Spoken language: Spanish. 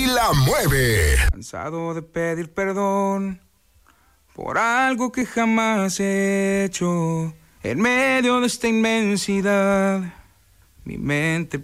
y la mueve. Cansado de pedir perdón por algo que jamás he hecho. En medio de esta inmensidad, mi mente